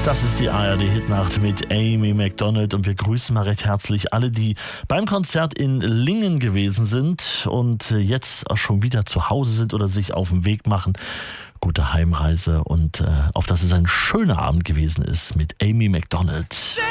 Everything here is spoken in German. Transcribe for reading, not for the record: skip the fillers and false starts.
Das ist die ARD-Hitnacht mit Amy Macdonald und wir grüßen mal recht herzlich alle, die beim Konzert in Lingen gewesen sind und jetzt auch schon wieder zu Hause sind oder sich auf den Weg machen. Gute Heimreise und auf dass es ein schöner Abend gewesen ist mit Amy Macdonald.